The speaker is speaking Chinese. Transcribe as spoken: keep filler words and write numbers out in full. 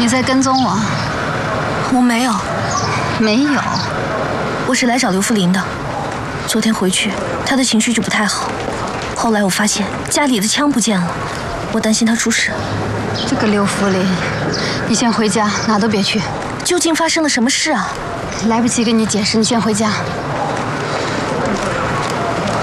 你在跟踪我？ 我没有， 没有， 我是来找刘福林的。昨天回去，他的情绪就不太好。后来我发现家里的枪不见了，我担心他出事。 这个刘福林，你先回家，哪都别去。 究竟发生了什么事啊？ 来不及跟你解释，你先回家。